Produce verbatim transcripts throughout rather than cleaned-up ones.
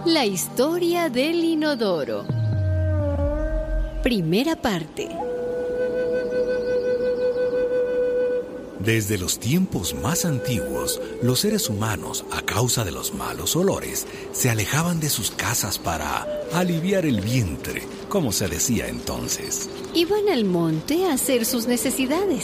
La historia del inodoro. Primera parte. Desde los tiempos más antiguos, los seres humanos, a causa de los malos olores, se alejaban de sus casas para aliviar el vientre, como se decía entonces. Iban al monte a hacer sus necesidades.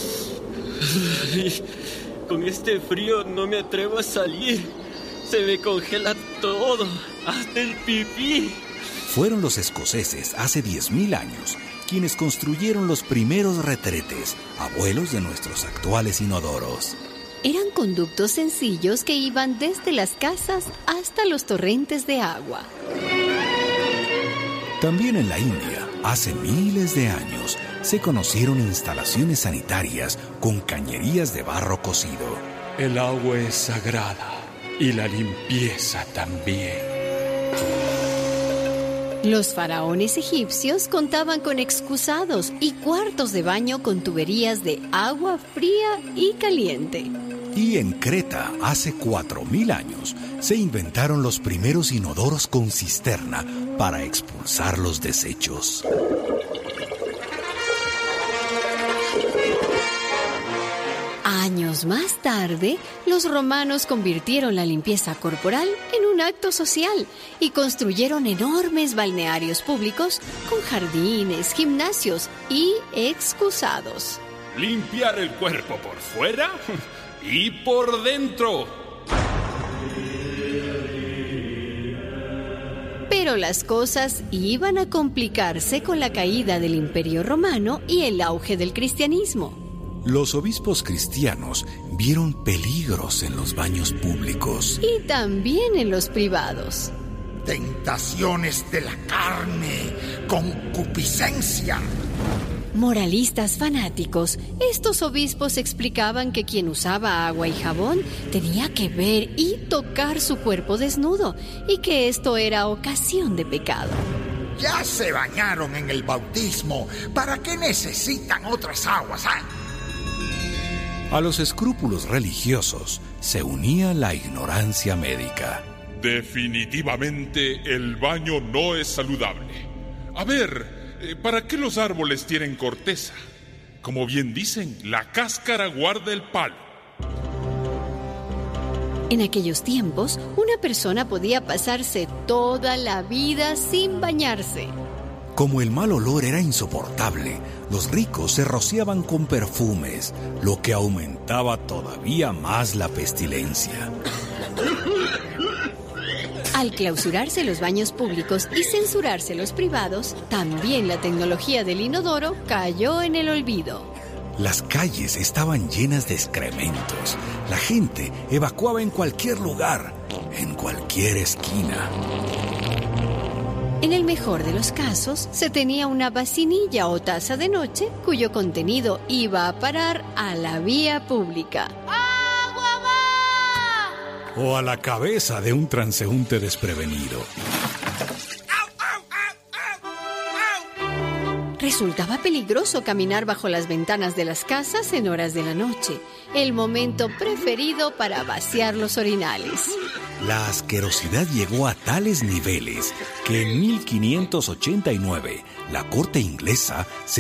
Ay, con este frío no me atrevo a salir. Se me congela todo, hasta el pipí. Fueron los escoceses hace diez mil años quienes construyeron los primeros retretes, abuelos de nuestros actuales inodoros. Eran conductos sencillos que iban desde las casas hasta los torrentes de agua. También en la India, hace miles de años, se conocieron instalaciones sanitarias con cañerías de barro cocido. El agua es sagrada y la limpieza también. Los faraones egipcios contaban con excusados y cuartos de baño con tuberías de agua fría y caliente. Y en Creta, hace cuatro mil años, se inventaron los primeros inodoros con cisterna para expulsar los desechos. Años más tarde, los romanos convirtieron la limpieza corporal en un acto social y construyeron enormes balnearios públicos con jardines, gimnasios y excusados. Limpiar el cuerpo por fuera y por dentro. Pero las cosas iban a complicarse con la caída del Imperio Romano y el auge del cristianismo. Los obispos cristianos vieron peligros en los baños públicos. Y también en los privados. Tentaciones de la carne, concupiscencia. Moralistas fanáticos, estos obispos explicaban que quien usaba agua y jabón tenía que ver y tocar su cuerpo desnudo y que esto era ocasión de pecado. Ya se bañaron en el bautismo. ¿Para qué necesitan otras aguas, ah? A los escrúpulos religiosos se unía la ignorancia médica. Definitivamente el baño no es saludable. A ver, ¿para qué los árboles tienen corteza? Como bien dicen, la cáscara guarda el palo. En aquellos tiempos, una persona podía pasarse toda la vida sin bañarse. Como el mal olor era insoportable, los ricos se rociaban con perfumes, lo que aumentaba todavía más la pestilencia. Al clausurarse los baños públicos y censurarse los privados, también la tecnología del inodoro cayó en el olvido. Las calles estaban llenas de excrementos. La gente evacuaba en cualquier lugar, en cualquier esquina. En el mejor de los casos, se tenía una vacinilla o taza de noche cuyo contenido iba a parar a la vía pública. ¡Agua va! O a la cabeza de un transeúnte desprevenido. Resultaba peligroso caminar bajo las ventanas de las casas en horas de la noche, el momento preferido para vaciar los orinales. La asquerosidad llegó a tales niveles que en mil quinientos ochenta y nueve la corte inglesa se